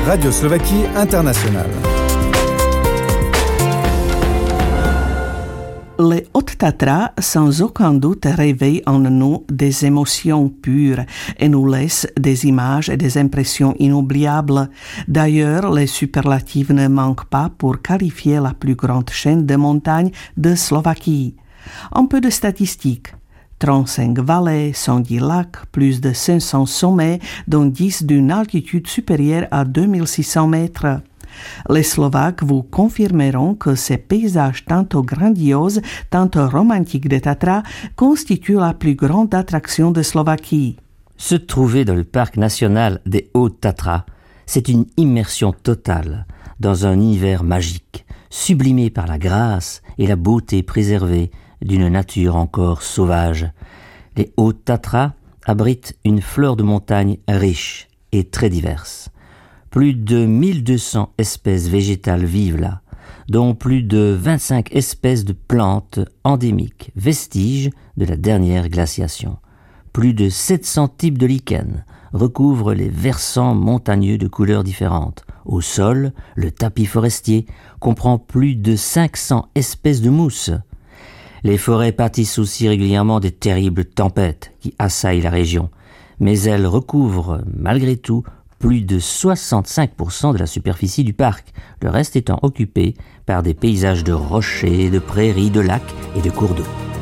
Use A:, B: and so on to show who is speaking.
A: Radio Slovaquie Internationale.
B: Les Hautes Tatras, sans aucun doute, réveillent en nous des émotions pures et nous laissent des images et des impressions inoubliables. D'ailleurs, les superlatifs ne manquent pas pour qualifier la plus grande chaîne de montagnes de Slovaquie. Un peu de statistiques. 35 vallées, 110 lacs, plus de 500 sommets, dont 10 d'une altitude supérieure à 2600 mètres. Les Slovaques vous confirmeront que ces paysages tantôt grandioses, tantôt romantiques des Tatras constituent la plus grande attraction de Slovaquie.
C: Se trouver dans le parc national des Hautes Tatras, c'est une immersion totale dans un univers magique, sublimé par la grâce et la beauté préservée d'une nature encore sauvage. Les Hautes Tatras abritent une flore de montagne riche et très diverse. Plus de 1200 espèces végétales vivent là, dont plus de 25 espèces de plantes endémiques, vestiges de la dernière glaciation. Plus de 700 types de lichens recouvrent les versants montagneux de couleurs différentes. Au sol, le tapis forestier comprend plus de 500 espèces de mousses. Les forêts pâtissent aussi régulièrement des terribles tempêtes qui assaillent la région, mais elles recouvrent malgré tout plus de 65% de la superficie du parc, le reste étant occupé par des paysages de rochers, de prairies, de lacs et de cours d'eau.